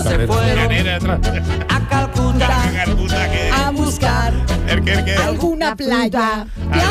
se fueron a Calcuta a buscar alguna playa.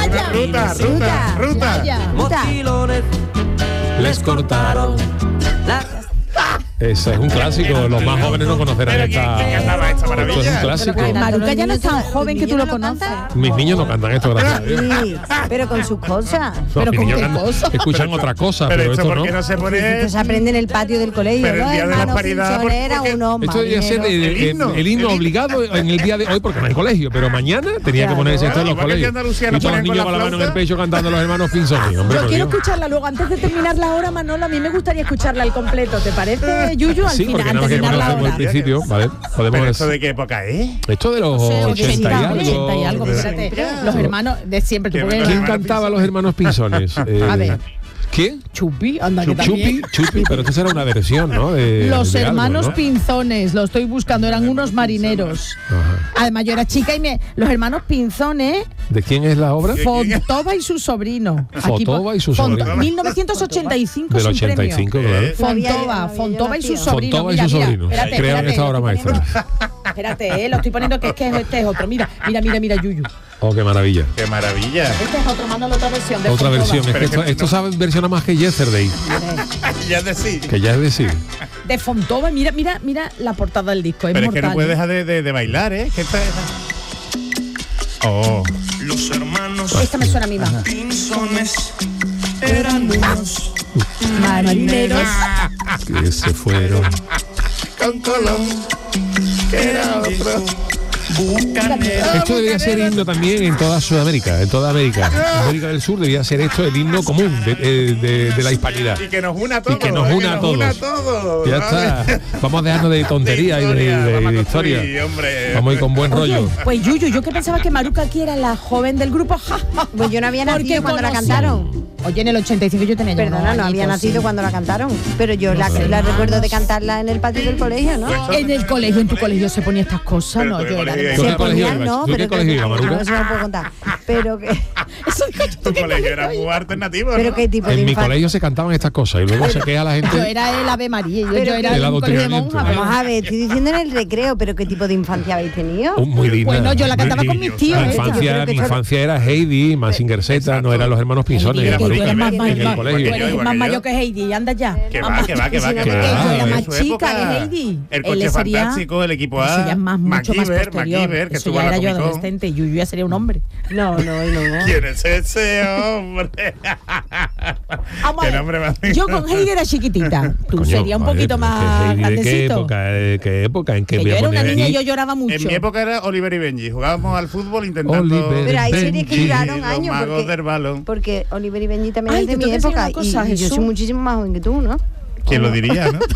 Ruta. mochilones. Les cortaron la... Ese es un clásico, los más jóvenes no conocerán esta maravilla. Esto es un clásico. Maruca ya no es tan joven que tú lo conoces. Mis niños no cantan esto, gracias a Dios. Sí, pero con sus cosas. No, pero mis ¿con niños qué cosa? escuchan otra cosa, pero esto no. no se pone. Esto se aprende en el patio del colegio. Pero el Los día de la hermanos paridad, Pinzón eran porque unos Esto debería ser el himno obligado en el día de hoy, porque no hay colegio, pero mañana tenía que ponerse esto en los Igual que colegios. Andalucía Y no todos los ponen con niños la con la mano en el flauta. pecho cantando los hermanos Pinzoni. Hombre, Yo por quiero Dios. escucharla luego, antes de terminar la hora, Manolo, a mí me gustaría escucharla al completo, ¿te parece, Yuyu? Al Sí, final, porque nada antes más de que terminar la conocemos el hora. principio, ¿vale? ¿Pero Podemos esto de qué época es? Esto de los No sé, 80 y 80 y algo, algo. fíjate. Los hermanos de siempre. Qué tú bueno. puedes- ¿Quién cantaba a los hermanos Pinzones? A ver. ¿Quién? Chupi, anda que también. Chupi, pero esto será una versión, ¿no? Los de hermanos algo, ¿no? Pinzones, lo estoy buscando, eran unos marineros. Ajá. Además, yo era chica y los hermanos Pinzones, ¿De quién es la obra? Fontova y su sobrino. Fontova y su sobrino. 1985 Del es un 85, premio. claro. Fontova y su sobrino. Fontova y su sobrino. Crearon esta obra maestra. Espérate, lo estoy poniendo que es que este es otro. Mira, Yuyu. Oh, qué maravilla. ¡Qué maravilla! Este es otro, mándalo otra versión. De Otra Fontova. versión. Es que esto sabe versiona más que Yesterday, Ya decís. que ya es decir. De Fontova, mira la portada del disco. Es Pero es que no mortal, puedes ¿eh? dejar de bailar, ¿eh? Que esta es... Oh. Los hermanos Esta me suena a mí más. Pinzones eran unos Marineros. Que se fueron. Con Colón, que era otro. bucaneros. Esto debería ser himno también en toda Sudamérica, en toda América. En América del Sur debía ser esto el himno común de la hispanidad. Y que nos una a todos. Y que nos una a todos. Ya ¿vale? está. Vamos a dejarnos de tonterías y de historia. Sí, hombre. Vamos a ir con buen rollo. Oye, pues Yuyu, yo que pensaba que Maruca aquí era la joven del grupo. Pues yo no había Porque nacido cuando la conocí- cantaron. Oye, en el 85 yo tenía ya Perdona, unos no había añitos, nacido sí. cuando la cantaron. Pero yo la recuerdo de cantarla en el patio del colegio, ¿no? En el colegio, en tu colegio se ponía estas cosas, Pero no, tu yo era colegio de... ¿Tú qué Se colegio ponían, ibas? no, ¿Tú qué pero colegio ibas, no, Maruca? eso no lo puedo contar. Pero que, Tu colegio era muy alternativo, pero ¿no? qué tipo de En mi infancia. colegio se cantaban estas cosas y luego se queja la Yo gente. era el Ave María, yo Pero era el un colegio de adoctrinamiento. monjas. Vamos a ver, estoy diciendo en el recreo, pero qué tipo de infancia habéis tenido. Muy digna. Bueno, yo la cantaba Muy con mis tíos, Mi esta. Yo creo que mi esto- infancia era Heidi, Mazinger Z, no eran los hermanos Pinzones, Heidi, era que tú Maruca eres más, en el tú colegio. eres Igual más que yo. mayor que Heidi, y anda ya. Que va. Yo era En más su chica época, que Heidi. El Él coche sería- fantástico, el equipo Eso A. ya es más, mucho más posterior. MacGyver, que Eso estuvo ya en la era yo Comic Con. adolescente, Yuyu ya sería un hombre. No. ¿Quién es ese hombre? Vamos a ¿Qué ver, nombre más yo con Heidi era chiquitita. Tú Coño, serías un joder, poquito pero más Heidi, ¿de qué grandecito. época? ¿Qué época? ¿En qué Que voy yo a era una poner niña y aquí? yo lloraba mucho. En mi época era Oliver y Benji. Jugábamos al fútbol intentando... Oliver. Pero hay series que Benji. duraron Los años. magos del balón. Porque Oliver y Benji también Ay, es de te mi tengo que decir época. una cosa, Y yo Jesús. soy muchísimo más joven que tú, ¿no? ¿Quién lo diría, no?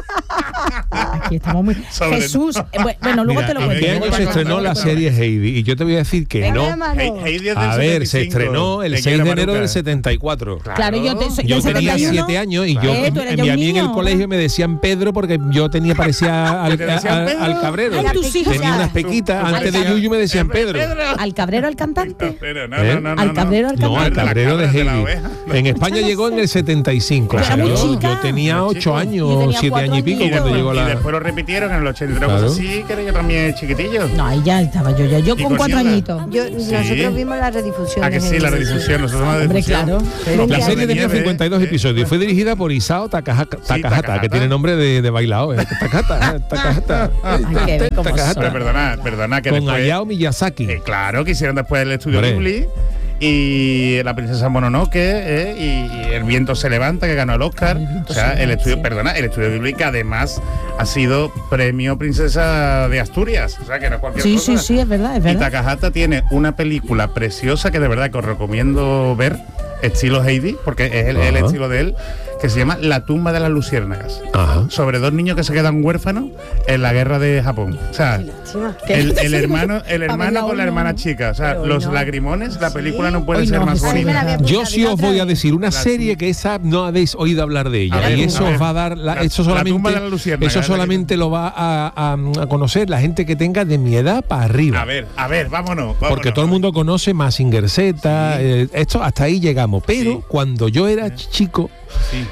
Aquí estamos muy... Sobre- Jesús, bueno, luego Mira, te lo ¿en cuento. qué año se estrenó la serie Heidi? Y yo te voy a decir que Venga, no. Manu. Heidi es del A ver, se 75. estrenó el Te 6 de quiero, enero Maruca. del 74. Claro, yo Yo tenía 71. 7 años y yo Tú eras ya a un mí en el niño. colegio me decían Pedro porque yo tenía parecía al, ¿Te decían al- Pedro? al cabrero. Ay, tus hijos Tenía ya. unas pequitas, Tú antes de parecías- Yuyu me decían Pedro. ¿Al cabrero, al cantante? Pero no, ¿Eh? no, no, Al no. cabrero, al No, al de la cabrero de cabra, de la Heidi. oveja. En España llegó en el 75. Yo era muy Claro, chica. yo tenía Muy 8 chico. Yo años, tenía 7 4 años y pico añitos. cuando llegó Y la... después lo repitieron en el 83. Claro. Cosas así, que era yo también chiquitillo. No, ahí ya estaba yo ya. Yo ¿Y con 4 Cosilda? añitos. Nosotros vimos la redifusión. Ah, que de sí, la Heidi. redifusión. Nosotros la Hombre, redifusión. claro. Los La Juegos serie de tenía nieve, 52 episodios. Fue dirigida por Isao Takahata, Takahata. que tiene nombre de bailao. Takahata. Hay que ver cómo Takahata. son. Pero perdona, que Con después... Hayao Miyazaki. Claro, que hicieron después el estudio Hombre. Ghibli y La princesa Mononoke y El viento se levanta, que ganó el Oscar. O sea, el estudio Ghibli, que además ha sido premio Princesa de Asturias. O sea, que no es cualquier Sí, cosa. sí, es verdad, es Y verdad. Takahata tiene una película preciosa que de verdad que os recomiendo ver, estilo Heidi, porque es el Ajá. estilo de él, que se llama La tumba de las luciérnagas. Ajá. Sobre dos niños que se quedan huérfanos en la guerra de Japón. O sea, el hermano con la hermana chica. O sea, los lagrimones, la película no puede Hoy ser no, más Jesús. Ay, me la bonita. había Yo apuntado, sí os otra voy a vez. decir una serie que esa no habéis oído hablar de ella. A ver, y eso a ver. os va a dar La eso tumba solamente de la luciérnaga, eso es solamente lo va a conocer la gente que tenga de mi edad para arriba. A ver, vámonos. Porque todo el mundo conoce Mazinger Z, esto hasta ahí llegamos. Pero cuando yo era chico, Sí.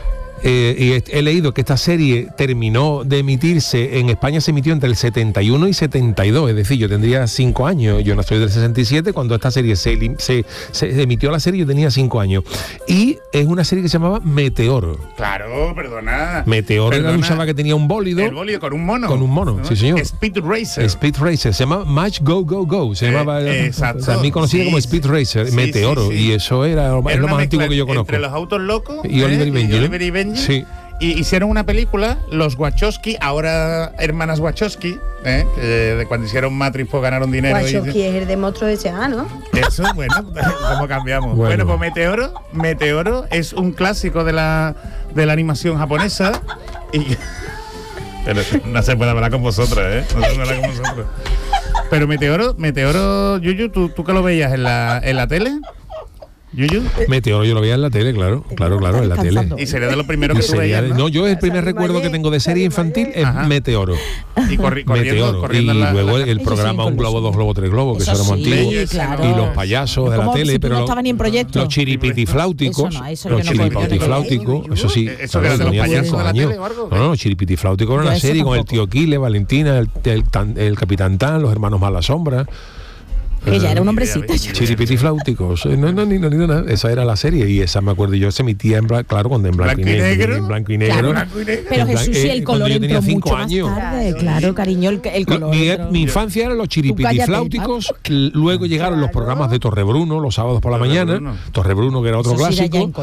y he leído que esta serie terminó de emitirse, en España se emitió entre el 71 y 72, es decir, yo tendría 5 años, yo no soy del 67, cuando esta serie se emitió la serie yo tenía 5 años. Y es una serie que se llamaba Meteoro. Claro, perdona. Meteoro era un chaval que tenía un bólido. El bólido con un mono. Con un mono, ¿no? sí señor. Speed Racer. Speed Racer, se llama Match Go Go Go, se llamaba, exacto. también conocido como Speed Racer, sí, Meteoro, sí, sí. y eso es lo más antiguo que yo conozco. Entre los autos locos y Oliver y Benji. Oliver y Benji. Sí. Y hicieron una película, los Wachowski, ahora hermanas Wachowski, de cuando hicieron Matrix pues ganaron dinero. Wachowski es el de Monstruos S.A., ¿no? Eso, bueno, ¿cómo cambiamos? Bueno, pues Meteoro es un clásico de la animación japonesa y pero no se puede hablar con vosotros, ¿eh? No se puede hablar con vosotros. Pero Meteoro, Yuyu, ¿tú que lo veías en la tele? ¿Yuyu? Meteoro yo lo veía en la tele, claro, en la tele. Y sería de los primeros que tú veías, ¿no? No, yo el primer recuerdo que tengo de serie infantil es Meteoro. Y corriendo y luego el programa Un Globo, Dos Globos, Tres Globos, que eso éramos antiguos. Sí, claro. Y los payasos de la tele, pero no estaba ni en proyecto. los chiripitifláuticos, Eso eso sí. Eso que era de los payasos de la tele o algo. No, chiripitifláuticos era una serie con el tío Kile, Valentina, el Capitán Tan, los hermanos Malasombra. Que ya era un hombrecito. Chiripitifláuticos. No, nada. Esa era la serie y esa me acuerdo yo, se emitía en blanco y negro. En blanco y negro. Claro, pero Jesús, sí, el color entró mucho más tarde. Claro, cariño, el color. Mi infancia eran los chiripitifláuticos, luego llegaron los programas de Torrebruno, los sábados por la mañana. Torrebruno, que era otro clásico.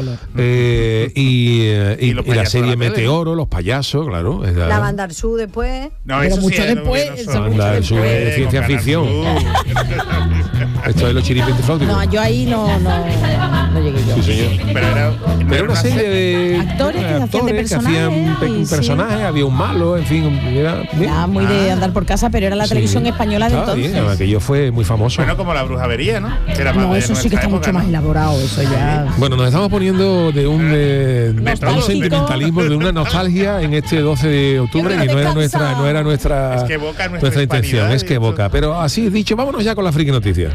Y la serie Meteoro, los payasos, claro. La Banda al Sur después. Pero mucho después. La Banda al Sur de ciencia ficción. Esto es los chiripitifláuticos. No, yo ahí no llegué yo. Sí, señor. Pero era una serie de actores que hacían personajes, había un malo, en fin, era muy de andar por casa, pero era la televisión española de entonces. Bien, aquello fue muy famoso. Bueno, como la brujería, ¿no? No, eso sí que está mucho más elaborado, eso ya. Bueno, nos estamos poniendo de un sentimentalismo, de una nostalgia en este 12 de octubre que no era nuestra es que evoca nuestra intención, es que evoca. Pero así dicho, vámonos ya con la friki noticia.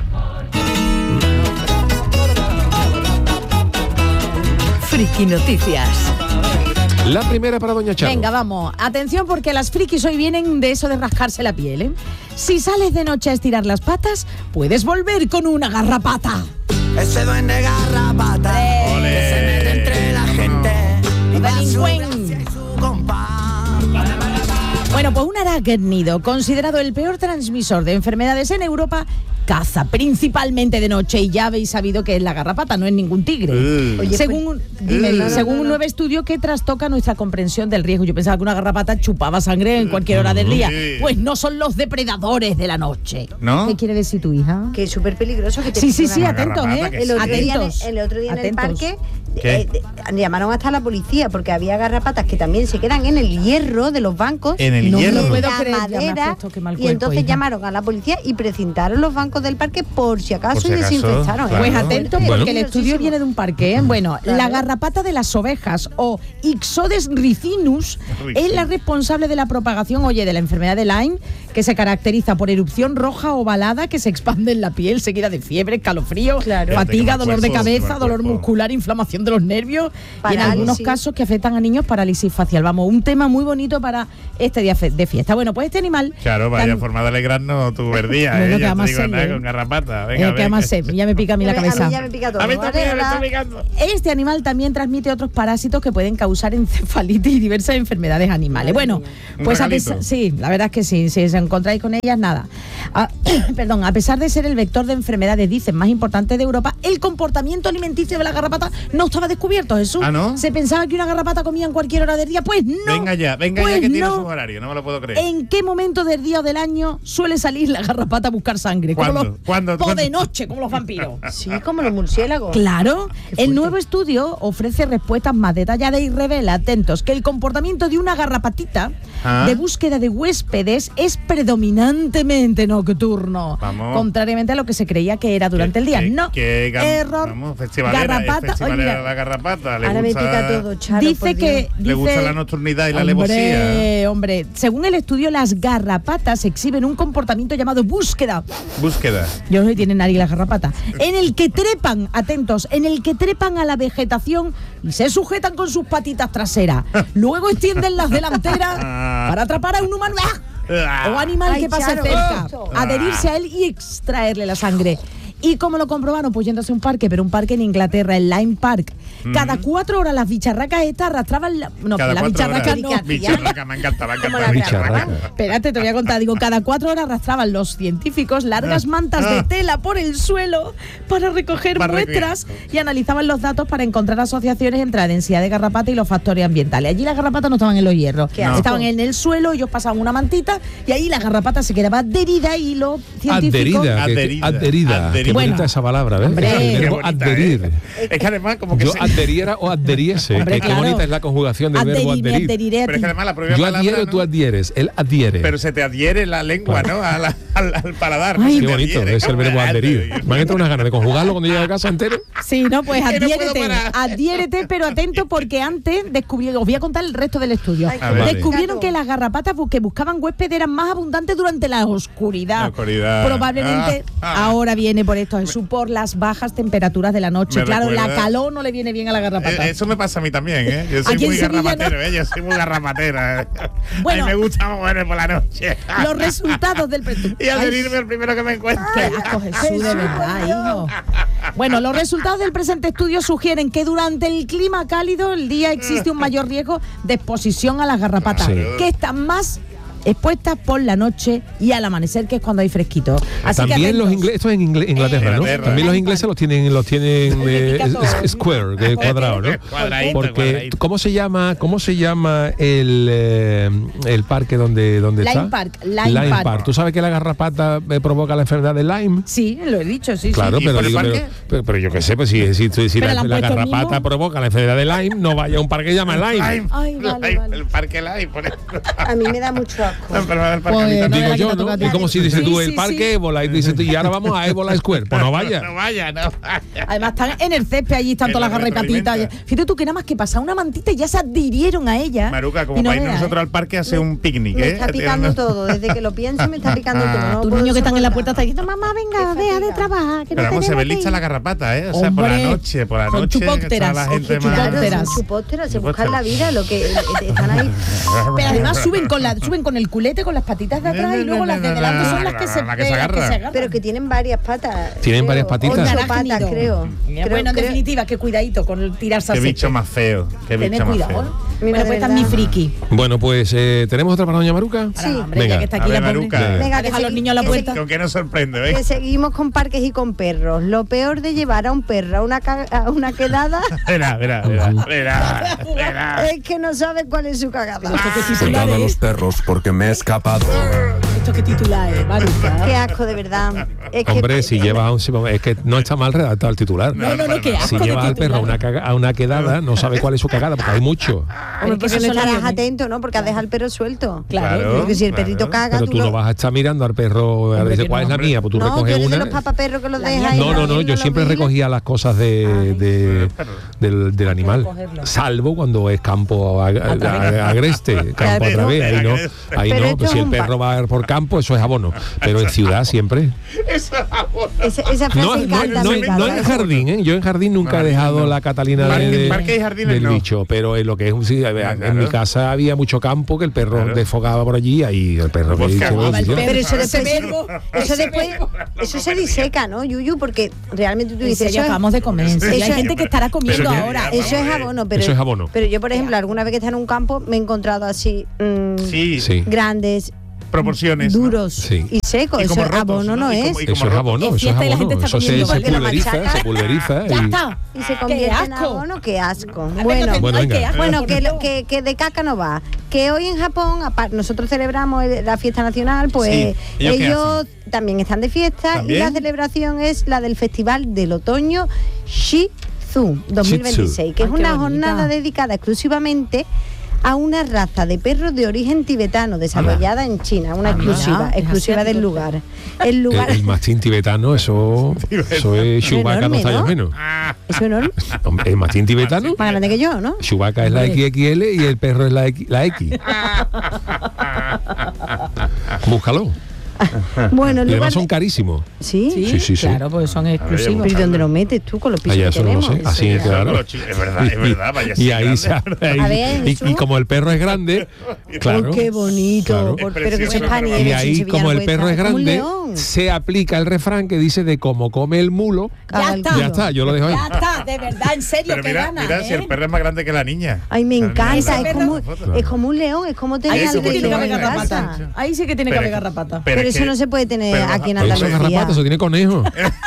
Friki Noticias. La primera para doña Charo. Venga, vamos. Atención porque las frikis hoy vienen de eso de rascarse la piel, ¿eh? Si sales de noche a estirar las patas, puedes volver con una garrapata. Ese duende garrapata que se mete entre la gente y da su gracia y su compás. Bueno, pues un arácnido, considerado el peor transmisor de enfermedades en Europa, caza principalmente de noche y ya habéis sabido que es la garrapata, no es ningún tigre. Oye, según un nuevo estudio que trastoca nuestra comprensión del riesgo. Yo pensaba que una garrapata chupaba sangre en cualquier hora del día. Pues no son los depredadores de la noche. ¿No? ¿Qué quiere decir tu hija? Que es súper peligroso. Que Sí, atentos, El otro día en el parque llamaron hasta a la policía porque había garrapatas que también se quedan en el hierro de los bancos. En el no hierro. me lo puedo la creer, madera, y entonces llamaron a la policía y precintaron los bancos del parque por si acaso y desinfectaron. Pues atentos porque el estudio Peligrosísimo. viene de un parque, ¿eh? Bueno, la garrapata de las ovejas o Ixodes ricinus es la responsable de la propagación, de la enfermedad de Lyme, que se caracteriza por erupción roja ovalada que se expande en la piel, seguida de fiebre, escalofrío, fatiga, dolor de cabeza, dolor muscular, inflamación de los nervios y en algunos casos que afectan a niños, parálisis facial. Vamos, un tema muy bonito para este día de fiesta. Bueno, pues este animal... Claro, vaya forma de alegrarnos tu verdía, Bueno, ya que te digo más nada, con garrapata. Venga, que además ya me pica a mí la cabeza. A mí ya me pica todo. A mí también me está picando. Este animal también transmite otros parásitos que pueden causar encefalitis y diversas enfermedades animales. Bueno, pues sí, la verdad es que sí, si os encontráis con ellas, nada. Perdón, a pesar de ser el vector de enfermedades, dicen, más importante de Europa, el comportamiento alimenticio de la garrapata no estaba descubierto, Jesús. ¿Ah, no? Se pensaba que una garrapata comía en cualquier hora del día, pues no. Venga ya que tiene su horario, no me lo puedo creer. ¿En qué momento del día o del año suele salir la garrapata a buscar sangre? ¿Cuándo? De noche, como los vampiros. Sí, como los murciélagos. Claro, el nuevo estudio ofrece respuestas más detalladas y revela, atentos, que el comportamiento de una garrapatita de búsqueda de huéspedes es predominantemente nocturno, contrariamente a lo que se creía que era durante el día. No, error. Garrapata. Oye, mira, la garrapata. Ahora me pica todo, Charo, le gusta la nocturnidad y la alevosía. Hombre, según el estudio, las garrapatas exhiben un comportamiento llamado búsqueda. Yo no tienen nadie las garrapatas. En el que trepan, atentos, en el que trepan a la vegetación y se sujetan con sus patitas traseras. Luego extienden las delanteras para atrapar a un humano o animal que pase cerca, adherirse a él y extraerle la sangre. ¿Y cómo lo comprobaron? Pues yéndose a un parque, pero un parque en Inglaterra, el Lyme Park. Cada 4 horas las bicharracas estas arrastraban... las bicharracas no. Bicharraca, me encanta. Espérate, te voy a contar. Digo, cada 4 horas arrastraban los científicos largas mantas de tela por el suelo para recoger muestras y analizaban los datos para encontrar asociaciones entre la densidad de garrapata y los factores ambientales. Allí las garrapatas no estaban en los hierros. Estaban en el suelo, ellos pasaban una mantita y ahí la garrapata se quedaba adherida y los científicos... Adherida. Qué bonita esa palabra, ¿ves? El verbo adherir. Es que además como que yo adheriera o adheriese. Qué bonita es la conjugación del verbo adherir. Pero es que además la propia yo adhiero, ¿no? Tú adhieres, él adhiere. Pero se te adhiere la lengua, ¿no? Al paladar. Ay, qué bonito, es el verbo adherir. Me han entrado unas ganas de conjugarlo cuando llegue a casa entero. Sí, no, pues adhiérete, pero atento porque antes descubrieron, os voy a contar el resto del estudio. Descubrieron que las garrapatas que buscaban huésped eran más abundantes durante la oscuridad. Probablemente ahora viene por esto, Jesús, por las bajas temperaturas de la noche. Claro, la calor no le viene bien a la garrapata. Eso me pasa a mí también, ¿eh? Yo soy muy garrapatero, ¿no? Yo soy muy garrapatera. Bueno, a mí me gusta moverme por la noche. Los resultados del y adherirme al primero que me encuentre. Qué asco, Jesús, de verdad, hijo. Bueno, los resultados del presente estudio sugieren que durante el clima cálido el día existe un mayor riesgo de exposición a las garrapatas, que están más expuestas por la noche y al amanecer, que es cuando hay fresquito. Así también que los ingleses, esto es en Inglaterra, ¿no? También los ingleses los tienen square, que es cuadrado, ¿no? Porque ¿cómo se llama el parque donde está? Lyme Park. ¿Tú sabes que la garrapata provoca la enfermedad de Lyme? Sí, lo he dicho, sí. Claro, sí. Pero yo qué sé, pues si la garrapata provoca la enfermedad de Lyme, no vaya a un parque que se llama Lyme. Ay, vale. El parque Lyme, por ejemplo. A mí me da mucho asco. Digo yo, ¿no? Es como si dices tú el parque Ébola y dices tú, y ahora vamos a Ébola Square. Pues no vaya. No vaya. Además están en el césped, allí están todas las garrapatitas. Fíjate tú que nada más que pasa una mantita y ya se adhirieron a ella. Maruca, como para ir nosotros al parque a hacer un picnic, Me está picando todo, desde que lo pienso me está picando todo. Tus niños que están en la puerta están diciendo, mamá, venga, deja de trabajar. Pero vamos, se ve lista la garrapata, ¿eh? O sea, por la noche. Con chupópteras. Chupópteras, se buscan la vida, lo que están ahí. Pero además suben con el culete, con las patitas de atrás y luego las de delante son las que se agarran. Pero que tienen varias patas. Tienen varias patitas. 8 patas, creo. Bueno, en definitiva, qué cuidadito con el tirarse así. Qué bicho más feo. Tened cuidado. Bueno, pues está mi friki. Bueno, pues tenemos otra para doña Maruca. Sí, hombre, ya que está aquí la Maruca. Venga, deja a los niños a la puerta. ¿Con qué nos sorprende? ¿Ves? Que seguimos con parques y con perros. Lo peor de llevar a un perro a una quedada. Verá. Es que no sabe cuál es su cagada. Cuidado a los perros porque me he escapado. Esto que titular es, Maruca. Qué asco, de verdad. Hombre, si lleva es que no está mal redactado el titular. No, qué asco. Si lleva al perro a una quedada, no sabe cuál es su cagada, porque hay mucho. Hombre, porque no estarás atento, ¿no? Porque has dejado al perro suelto. Claro. Porque si el perrito caga, pero tú no vas a estar mirando al perro a decir cuál es la mía, pues tú recoges una. No, los papaperros que los dejas ahí. No, yo siempre recogía las cosas del animal, salvo cuando es campo agreste, campo a través. Ahí no, pues si el perro va por campo, eso es abono. Pero en ciudad siempre. Eso es abono. Esa frase encanta. No en jardín, ¿eh? Yo en jardín nunca he dejado la Catalina del bicho, pero en lo que es en mi casa había mucho campo que el perro desfogaba por allí y el perro pero eso se diseca, ¿no, Yuyu? Porque realmente tú dices eso acabamos de comer. Hay gente que estará comiendo ahora. Eso es abono, pero yo, por ejemplo, alguna vez que está en un campo me he encontrado así grandes, proporciones, duros y secos. Eso es abono, no es. Eso es abono, eso se pulveriza y se convierte en abono. Qué asco. Bueno, que de caca no va. Que hoy en Japón, nosotros celebramos la fiesta nacional, pues ellos también están de fiesta. ¿También? Y la celebración es la del Festival del Otoño Shizu 2026, que es una jornada dedicada exclusivamente a una raza de perros de origen tibetano desarrollada en China, una exclusiva del lugar. El mastín tibetano, eso es Chewbacca, no tallas menos. ¿Eso es enorme? El mastín tibetano. Más grande que yo, ¿no? Chewbacca es la XXL y el perro es la X. Búscalo. Bueno, y además son carísimos. ¿Sí? Sí. Claro, pues son exclusivos. ¿Pero dónde lo metes tú con los pisos que tenemos? No sé. Así, claro. Es verdad, vaya. Y ahí y como el perro es grande, claro. Oh, qué bonito. Claro. Pero que sepa ni y ahí, como el perro es grande, se aplica el refrán que dice de como come el mulo. Ya está, yo lo dejo ahí. Ya está, de verdad, en serio, pero mira, si el perro es más grande que la niña. Ay, me encanta, es como un león, es como tener al de león. Ahí sí que tiene que haber garrapata. Pero eso no se puede tener aquí en Andalucía. Eso es garrapata, eso tiene conejo.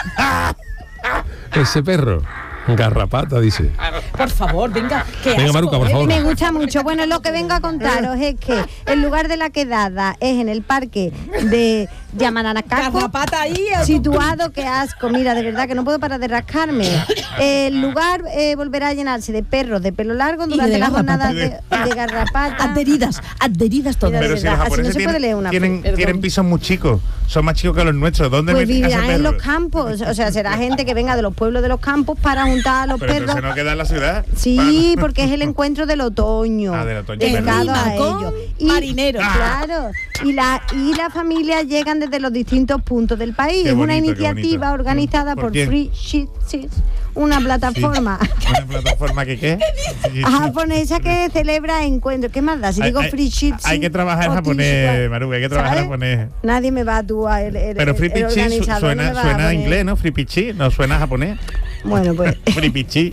Ese perro. Garrapata, dice. Por favor, venga. Venga, Maruca, por favor. Me gusta mucho. Bueno, lo que vengo a contaros es que el lugar de la quedada es en el parque de Yamananacaco, Garrapata ahí, situado, qué asco, mira, de verdad que no puedo parar de rascarme. El lugar volverá a llenarse de perros de pelo largo durante las jornadas de garrapata. Adheridas todas. Pero si los japoneses tienen pisos muy chicos, son más chicos que los nuestros. ¿Dónde pues vivirán en los campos? O sea, será gente que venga de los pueblos de los campos para juntar a los perros. ¿Pero no queda en la ciudad? Sí, porque es el encuentro del otoño. Del otoño. Dedicado a ellos. Marineros. Claro. Y las familias llegan desde los distintos puntos del país. Es una iniciativa organizada por Free Shit, una plataforma. ¿Una plataforma que qué? Japonesa que celebra encuentros. ¿Qué más da? Si digo Free Shit. Hay que trabajar en japonés, Maruca, hay que trabajar en japonés. Nadie me va a actuar. Pero Free Pichi suena inglés, ¿no? Free Pichi, no suena japonés. Bueno, pues. Free Pichi.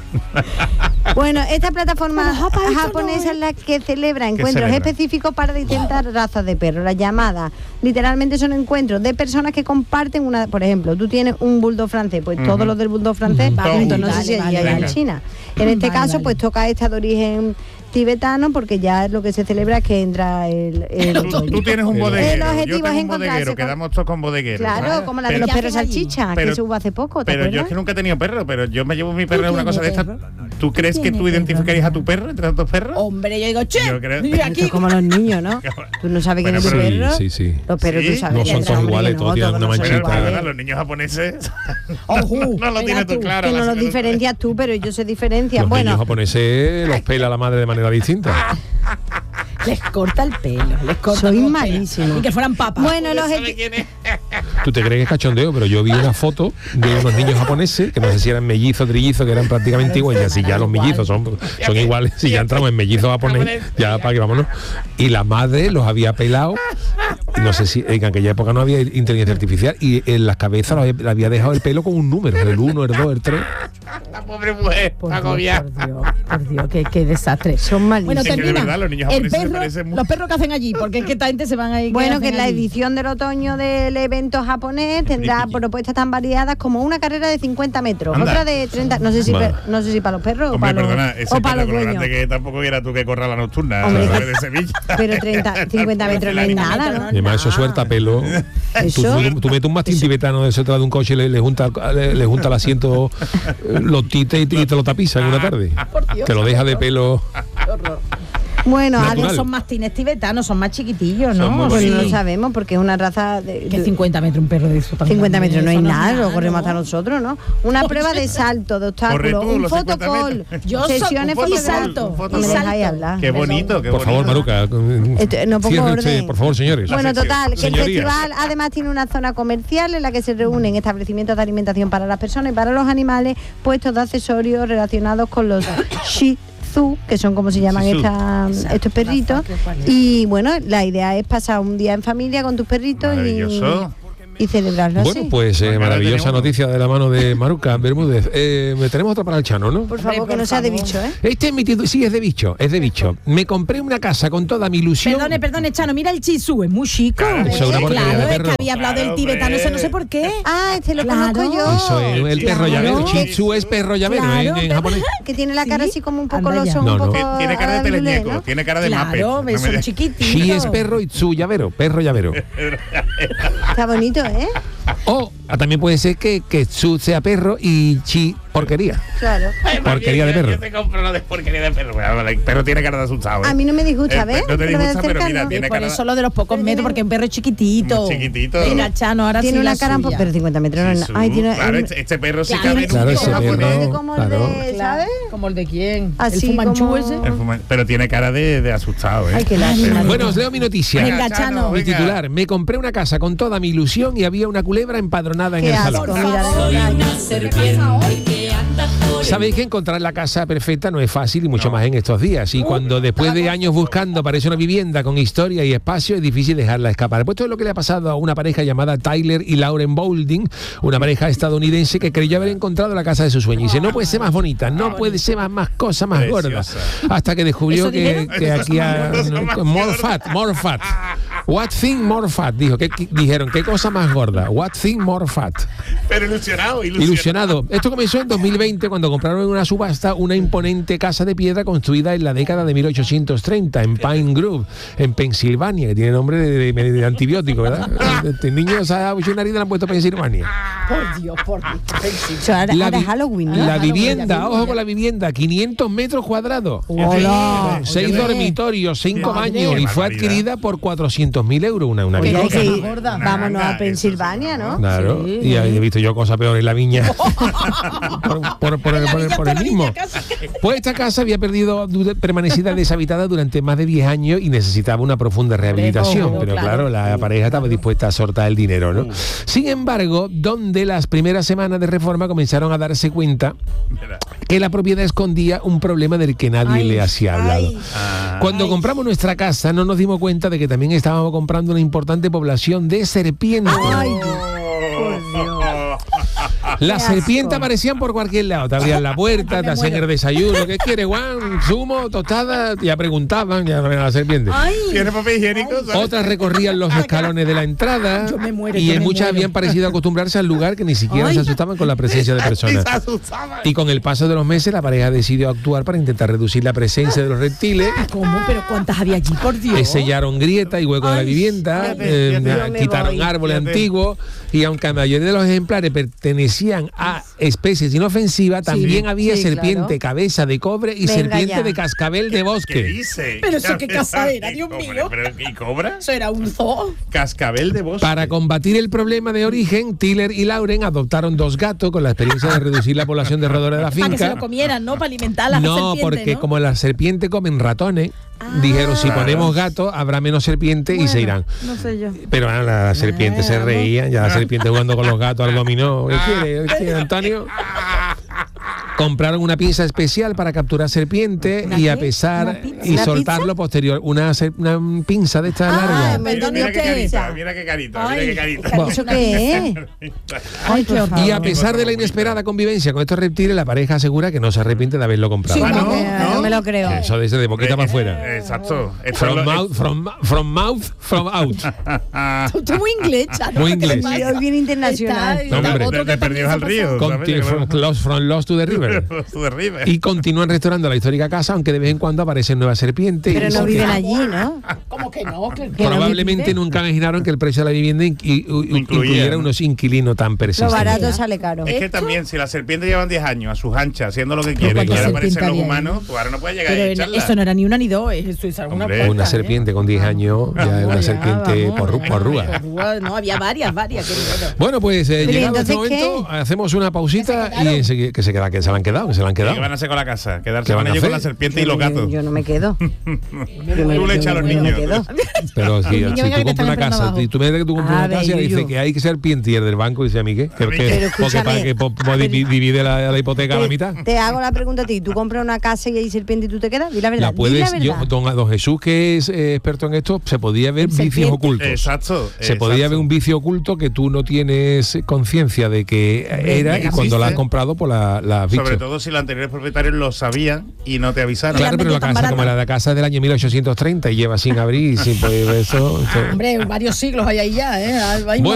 Bueno, esta plataforma japonesa es la que celebra encuentros específicos para distintas razas de perros. Las llamadas literalmente son encuentros de personas que comparten una, por ejemplo, tú tienes un bulldog francés, pues todos los del bulldog francés, no sé si allí hay en China. En este caso, pues toca esta de origen tibetano, porque ya lo que se celebra es que entra tú tienes un bodeguero, el objetivo yo tengo es un bodeguero, quedamos todos con bodegueros. Claro, ¿sabes? como la de los perros salchicha, que se hubo hace poco, ¿te acuerdas? Yo es que nunca he tenido perro, pero yo me llevo mi perro en una cosa de esta. ¿Tú crees que tú identificarías a tu perro entre tantos perros? Hombre, yo digo, che, aquí. Como los niños, ¿no? Tú no sabes quién es tu perro. Sí. Los perros tú sabes. No son todos iguales, todos tienen una manchita. Los niños japoneses no lo tienes tú claro. Que no los diferencias tú, pero ellos se diferencian. Los niños japoneses los pela la madre de manera distinta. Les corta el pelo, Soy malísimo. Y que fueran papas. Bueno, Tú te crees que es cachondeo, pero yo vi una foto de unos niños japoneses, que no sé si eran mellizos, trillizos, que eran prácticamente iguales. Si ya los mellizos son iguales, si ya entramos en mellizos japonés, ya para que vámonos. Y la madre los había pelado. No sé si en aquella época no había inteligencia artificial, y en las cabezas le había dejado el pelo con un número, el 1, el 2, el 3. La pobre mujer, por Dios, qué desastre. Son malísimos. Bueno, termina. Los perros que hacen allí, porque es que esta gente se van a ir. Bueno, que en la edición del otoño del evento japonés tendrá propuestas tan variadas como una carrera de 50 metros, otra de 30, no sé si para los perros. Hombre, o para los dueños. Que tampoco quiera tú que corra la nocturna. Hombre, de Sevilla. Pero 50 metros no es nada, ¿no? Y además eso suelta pelo. Tú metes un mastín tibetano de eso detrás de un coche y le junta el asiento, los tites y te lo tapiza en una tarde. Te lo deja de pelo. Bueno, adiós, son mastines tibetanos, son más chiquitillos, ¿no? Pues no lo sabemos, porque es una raza de... Que 50 metros un perro de eso también. 50 metros no es nada, lo corremos hasta nosotros, ¿no? Una prueba de salto, de obstáculos, un fotocall, sesiones salto. Qué bonito, qué bonito. Por favor, Maruca, no pongo orden. Por favor, señores. Bueno, total, que el festival además tiene una zona comercial en la que se reúnen establecimientos de alimentación para las personas y para los animales, puestos de accesorios relacionados con los Shih Tzu, que son como se llaman estos perritos. Y bueno, la idea es pasar un día en familia con tus perritos y celebrarlo así. Bueno, pues maravillosa noticia de la mano de Maruca Bermúdez. Tenemos otra para el Chano, ¿no? Por favor, que no sea de bicho, ¿eh? Este es mi título, sí, es de bicho. Me compré una casa con toda mi ilusión. Perdone, Chano, mira el Shih Tzu, es muy chico. Claro, es que había hablado del tibetano, eso no sé por qué. Lo conozco yo. Eso es el perro llamero. Shih Tzu es perro llamero en japonés. Que tiene la cara así como un poco loso, un poco... Tiene cara de teleñeco, tiene cara de mape. Claro, son chiquititos. Shih es perro y Tzu llavero, perro llavero. Está bonito, ¿eh? También puede ser que Su sea perro y Chi porquería. Claro. Porquería de perro. Yo te compro una de porquería de perro. Pero tiene cara de asustado. A mí no me disgusta, ¿ves? No te disgusta, pero mira, tiene por cara eso lo de los pocos metros, porque un perro es chiquitito. chiquitito. Venga, Chano, ahora tiene sí una la cara, suya. pero 50 metros no es nada. Ay, tiene Claro, este perro sí cabe en Claro, un ese perro, como claro. el de, ¿sabes? ¿Como el de quién? Así ¿El Fumanchú como- ese? Pero tiene cara de asustado, ¿eh? Ay, qué lástima. Bueno, os leo mi noticia. Venga, Chano. Mi titular: me compré una casa con toda mi ilusión y había una culebra empadronada en Qué el asco, salón. mira, de verdad. Sabéis que encontrar la casa perfecta no es fácil y mucho más en estos días. Y cuando después de años buscando aparece una vivienda con historia y espacio, es difícil dejarla escapar. Pues esto es lo que le ha pasado a una pareja llamada Tyler y Lauren Boulding, una pareja estadounidense que creyó haber encontrado la casa de sus sueños. Y dice, no puede ser más bonita, no puede ser más cosa más gorda. Hasta que descubrió que aquí more fat. What thing more fat? Dijeron, ¿qué cosa más gorda? What thing more fat? Pero ilusionado. Esto comenzó en 2020 cuando compraron en una subasta una imponente casa de piedra construida en la década de 1830 en Pine Grove, en Pensilvania, que tiene nombre de antibiótico, ¿verdad? Este niño se ha hecho una herida y le han puesto Pensilvania. Por Dios. Ahora es Halloween, ¿no? La vivienda, ojo con la vivienda, 500 metros cuadrados. Hola. 6 dormitorios, 5 baños y fue adquirida por 400.000 euros una Oye, hay casa. que ir, vámonos a Pensilvania, ¿no? Claro, y he visto yo cosas peores en la viña por el mismo. Pues esta casa había permanecido deshabitada durante más de 10 años y necesitaba una profunda rehabilitación, pero claro, la pareja estaba dispuesta a soltar el dinero, ¿no? Sin embargo, donde las primeras semanas de reforma comenzaron a darse cuenta que la propiedad escondía un problema del que nadie le hacía hablado. Cuando compramos nuestra casa no nos dimos cuenta de que también estábamos comprando una importante población de serpientes. Las serpientes aparecían por cualquier lado, te abrían la puerta, te hacían el desayuno, ¿qué quieres, Juan? ¿Zumo, tostada? Ya preguntaban, ya ven a las serpientes. ¿Tiene papel higiénico? Otras recorrían los escalones de la entrada y muchas habían parecido acostumbrarse al lugar que ni siquiera se asustaban con la presencia de personas. Y con el paso de los meses la pareja decidió actuar para intentar reducir la presencia de los reptiles. ¿Cómo? ¿Pero cuántas había allí, por Dios? Sellaron grietas y huecos de la vivienda, quitaron árboles antiguos y aunque la mayoría de los ejemplares pertenecían a especies inofensivas, también había serpiente cabeza de cobre y serpiente de cascabel de bosque. ¿Qué dice? Pero eso qué casa era, Dios mío. ¿Y cobra? Eso era un zoo. Cascabel de bosque. Para combatir el problema de origen, Tyler y Lauren adoptaron 2 gatos con la experiencia de reducir la población de roedores de la finca. Para que se lo comieran, ¿no? Para alimentar a las serpientes, porque ¿no? como las serpientes comen ratones, dijeron, si ponemos gatos habrá menos serpientes y se irán. No sé yo. Pero las serpientes se reían, ya las serpientes jugando con los gatos al dominó. ¿Qué quiere, Antonio? Compraron una pinza especial para capturar serpientes y a pesar y soltarlo posterior. Una pinza de esta larga. Mira qué carita. ¿Eso qué es? Ay, qué horror. Y a pesar de la inesperada convivencia con estos reptiles, la pareja asegura que no se arrepiente de haberlo comprado. No me lo creo. Eso de boquita para afuera. Exacto. From out. Tú muy inglés, Chano. Muy inglés. Yo bien internacional. De perdidos al río. From Lost to the River. Y continúan restaurando la histórica casa, aunque de vez en cuando aparecen nuevas serpientes. Pero no viven allí, ¿no? ¿Cómo que no? Probablemente nunca imaginaron que el precio de la vivienda incluyera unos inquilinos tan Lo persistentes. barato sale caro. Es que también, si las serpientes llevan 10 años a sus anchas, haciendo lo que quieren, y ahora aparecen los humanos, tú ahora no puedes llegar a echarla. Eso no era ni una ni dos, eso es alguna Hombre, poca, Una serpiente con 10 años, ya es una serpiente porrúa. No, había varias, querido. Bueno, pues llegado este entonces, momento, hacemos una pausita y que se la han quedado. ¿Qué van a hacer con la casa? Quedarse ¿Qué con van a ellos hacer? con la serpiente y los gatos. Yo no me quedo. Tú le echas a los niños. Pero si tú compras una casa, abajo. y tú me dices que tú compras A una ver, casa y dice que hay que serpiente y el del banco dice a mí que porque para que divide la hipoteca a la mitad. Te hago la pregunta a ti. ¿Tú compras una casa y hay serpiente y tú te quedas? Di la verdad. La puedes, di la verdad. don Jesús, que es experto en esto, se podía ver vicios ocultos. Exacto. Se podía ver un vicio oculto que tú no tienes conciencia de que era y cuando la has comprado pues la has visto. Sobre todo si los anteriores propietarios lo sabían y no te avisaron. Claro, pero la casa como la de casa es del año 1830 y lleva sin abrir, sin poder eso. Hombre, varios siglos hay ahí ya, ¿eh? Hay